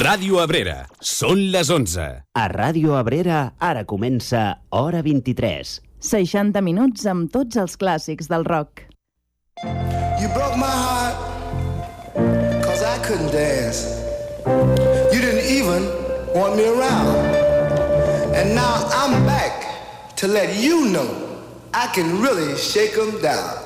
Ràdio Abrera, són les 11. A Ràdio Abrera ara comença Hora 23. 60 minuts amb tots els clàssics del rock. You broke my heart, 'cause I couldn't dance. You didn't even want me around. And now I'm back to let you know I can really shake 'em down.